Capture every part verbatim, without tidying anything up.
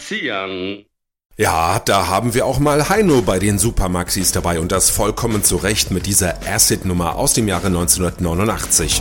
Maxi-Jan. Ja, da haben wir auch mal Heino bei den Supermaxis dabei und das vollkommen zu Recht mit dieser Acid-Nummer aus dem Jahre neunzehnhundertneunundachtzig.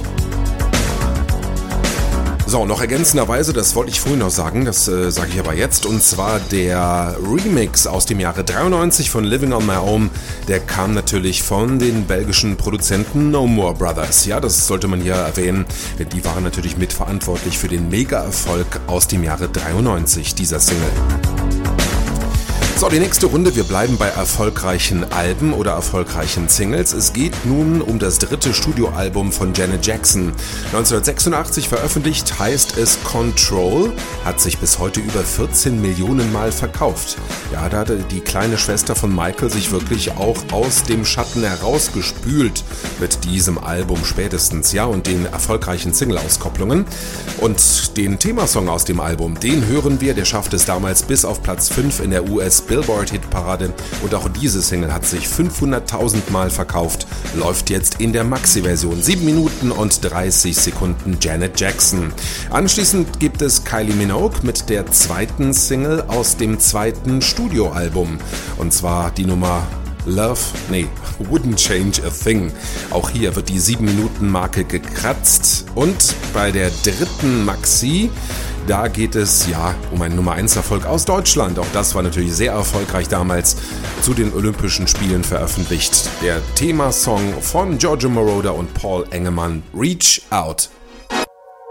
So, noch ergänzenderweise, das wollte ich vorhin noch sagen, das äh, sage ich aber jetzt, und zwar der Remix aus dem Jahre dreiundneunzig von Living on My Own, der kam natürlich von den belgischen Produzenten No More Brothers. Ja, das sollte man hier erwähnen, denn die waren natürlich mitverantwortlich für den Mega-Erfolg aus dem Jahre dreiundneunzig, dieser Single. So, die nächste Runde, wir bleiben bei erfolgreichen Alben oder erfolgreichen Singles. Es geht nun um das dritte Studioalbum von Janet Jackson. neunzehnhundertsechsundachtzig veröffentlicht, heißt es Control, hat sich bis heute über vierzehn Millionen Mal verkauft. Ja, da hatte die kleine Schwester von Michael sich wirklich auch aus dem Schatten herausgespült mit diesem Album spätestens, ja, und den erfolgreichen Single-Auskopplungen. Und den Themasong aus dem Album, den hören wir, der schafft es damals bis auf Platz fünf in der U S Billboard-Hitparade und auch diese Single hat sich fünfhunderttausend Mal verkauft, läuft jetzt in der Maxi-Version, sieben Minuten und dreißig Sekunden Janet Jackson. Anschließend gibt es Kylie Minogue mit der zweiten Single aus dem zweiten Studioalbum und zwar die Nummer Love, nee, Wouldn't Change a Thing. Auch hier wird die sieben Minuten Marke gekratzt und bei der dritten Maxi, da geht es ja um einen Nummer eins Erfolg aus Deutschland. Auch das war natürlich sehr erfolgreich damals, zu den Olympischen Spielen veröffentlicht. Der Themasong von Giorgio Moroder und Paul Engemann, Reach Out.